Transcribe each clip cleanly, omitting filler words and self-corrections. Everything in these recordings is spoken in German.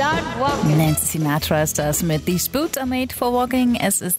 Nancy Sinatra ist das mit These Boots are made for walking. Es ist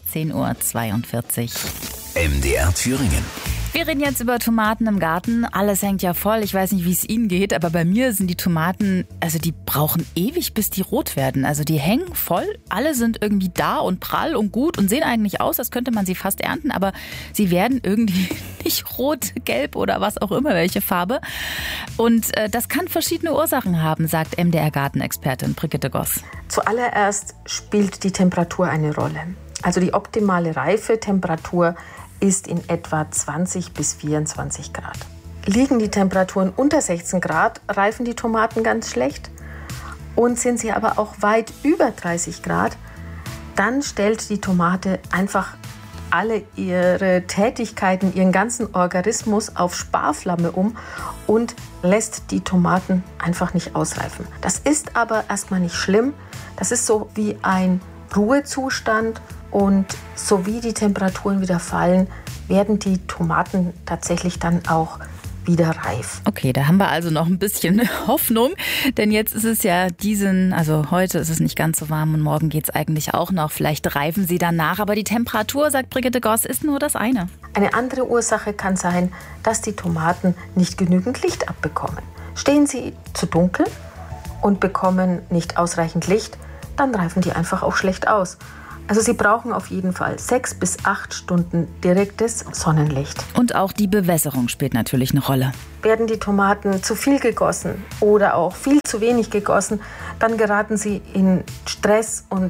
10:42 Uhr. MDR Thüringen. Wir reden jetzt über Tomaten im Garten. Alles hängt ja voll. Ich weiß nicht, wie es Ihnen geht, aber bei mir sind die Tomaten, also die brauchen ewig, bis die rot werden. Also die hängen voll. Alle sind irgendwie da und prall und gut und sehen eigentlich aus, als könnte man sie fast ernten, aber sie werden irgendwie nicht rot, gelb oder was auch immer, welche Farbe. Und das kann verschiedene Ursachen haben, sagt MDR-Gartenexpertin Brigitte Goss. Zuallererst spielt die Temperatur eine Rolle. Also die optimale Reifetemperatur ist in etwa 20 bis 24 Grad. Liegen die Temperaturen unter 16 Grad, reifen die Tomaten ganz schlecht. Und sind sie aber auch weit über 30 Grad, dann stellt die Tomate einfach alle ihre Tätigkeiten, ihren ganzen Organismus auf Sparflamme um und lässt die Tomaten einfach nicht ausreifen. Das ist aber erstmal nicht schlimm. Das ist so wie ein Ruhezustand. Und so wie die Temperaturen wieder fallen, werden die Tomaten tatsächlich dann auch wieder reif. Okay, da haben wir also noch ein bisschen Hoffnung, denn jetzt ist es ja also heute ist es nicht ganz so warm und morgen geht es eigentlich auch noch. Vielleicht reifen sie danach, aber die Temperatur, sagt Brigitte Goss, ist nur das eine. Eine andere Ursache kann sein, dass die Tomaten nicht genügend Licht abbekommen. Stehen sie zu dunkel und bekommen nicht ausreichend Licht, dann reifen die einfach auch schlecht aus. Also sie brauchen auf jeden Fall 6 bis 8 Stunden direktes Sonnenlicht. Und auch die Bewässerung spielt natürlich eine Rolle. Werden die Tomaten zu viel gegossen oder auch viel zu wenig gegossen, dann geraten sie in Stress und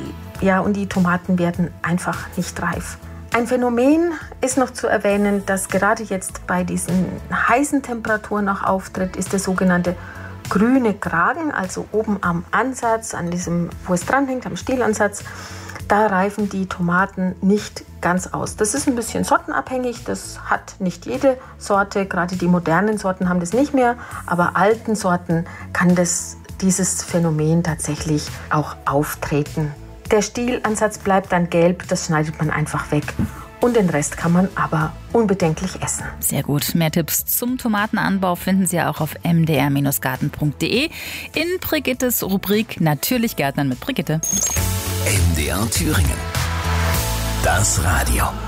die Tomaten werden einfach nicht reif. Ein Phänomen ist noch zu erwähnen, das gerade jetzt bei diesen heißen Temperaturen auch auftritt, ist der sogenannte grüne Kragen, also oben am Ansatz, an diesem, wo es dranhängt, am Stielansatz. Da reifen die Tomaten nicht ganz aus. Das ist ein bisschen sortenabhängig, das hat nicht jede Sorte, gerade die modernen Sorten haben das nicht mehr, aber alten Sorten kann dieses Phänomen tatsächlich auch auftreten. Der Stielansatz bleibt dann gelb, das schneidet man einfach weg. Und den Rest kann man aber unbedenklich essen. Sehr gut. Mehr Tipps zum Tomatenanbau finden Sie auch auf mdr-garten.de in Brigittes Rubrik Natürlich Gärtnern mit Brigitte. MDR Thüringen. Das Radio.